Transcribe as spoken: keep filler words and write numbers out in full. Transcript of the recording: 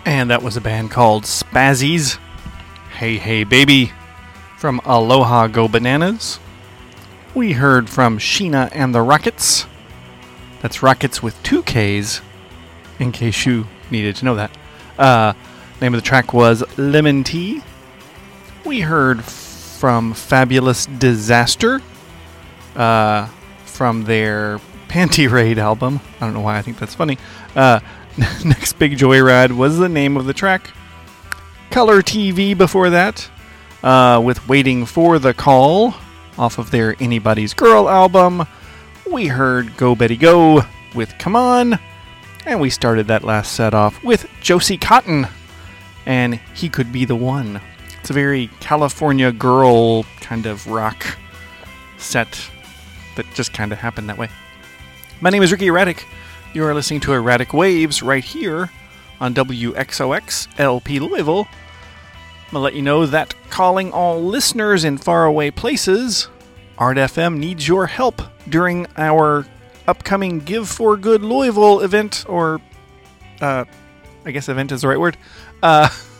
And that was a band called Spazzies. Hey Hey Baby from Aloha Go Bananas. We heard from Sheena and the Rockets. That's Rockets with two Ks, in case you needed to know that. Uh, name of the track was Lemon Tea. We heard from Fabulous Disaster uh, from their Panty Raid album. I don't know why I think that's funny. Uh, Next Big Joyride was the name of the track. Color T V before that, uh, with Waiting for the Call off of their Anybody's Girl album. We heard Go Betty Go with Come On. And we started that last set off with Josie Cotton and He Could Be the One. It's a very California girl kind of rock set that just kind of happened that way. My name is Ricky Erratic. You are listening to Erratic Waves right here on W X O X L P Louisville. I'm going to let you know that calling all listeners in faraway places, Art F M needs your help during our upcoming Give for Good Louisville event, or uh, I guess event is the right word. Uh,